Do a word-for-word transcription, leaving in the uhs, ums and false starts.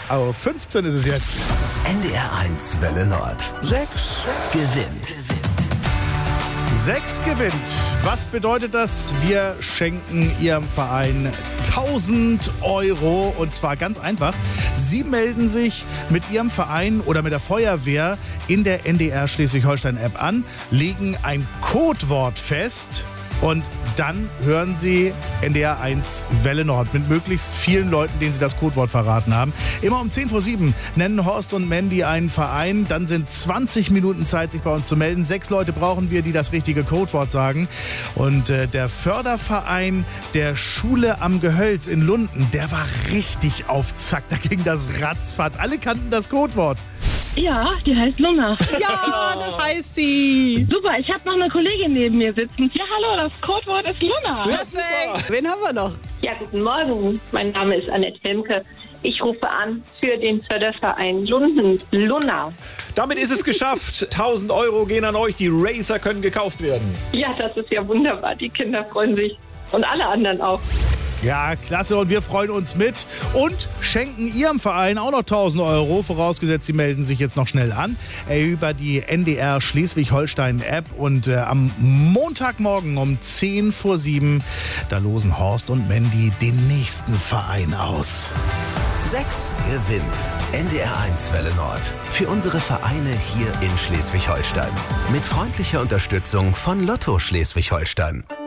Auf fünfzehn ist es jetzt. N D R eins Welle Nord. Sechs gewinnt. Sechs gewinnt. Was bedeutet das? Wir schenken Ihrem Verein tausend Euro und zwar ganz einfach. Sie melden sich mit Ihrem Verein oder mit der Feuerwehr in der N D R Schleswig-Holstein-App an, legen ein Codewort fest und dann hören Sie N D R eins Welle Nord mit möglichst vielen Leuten, denen Sie das Codewort verraten haben. Immer um zehn vor sieben nennen Horst und Mandy einen Verein. Dann sind zwanzig Minuten Zeit, sich bei uns zu melden. Sechs Leute brauchen wir, die das richtige Codewort sagen. Und äh, der Förderverein der Schule am Gehölz in Lunden, der war richtig auf Zack. Da ging das ratzfatz. Alle kannten das Codewort. Ja, die heißt Luna. Ja, das heißt sie. Super, ich habe noch eine Kollegin neben mir sitzen. Ja, hallo, das Codewort ist Luna. Perfekt. Wen haben wir noch? Ja, guten Morgen. Mein Name ist Annette Wilmke. Ich rufe an für den Förderverein Lunden. Luna. Damit ist es geschafft. tausend Euro gehen an euch. Die Racer können gekauft werden. Ja, das ist ja wunderbar. Die Kinder freuen sich. Und alle anderen auch. Ja, klasse und wir freuen uns mit und schenken Ihrem Verein auch noch tausend Euro, vorausgesetzt Sie melden sich jetzt noch schnell an äh, über die N D R Schleswig-Holstein-App und äh, am Montagmorgen um zehn vor sieben, da losen Horst und Mandy den nächsten Verein aus. Sechs gewinnt. N D R eins Welle Nord. Für unsere Vereine hier in Schleswig-Holstein. Mit freundlicher Unterstützung von Lotto Schleswig-Holstein.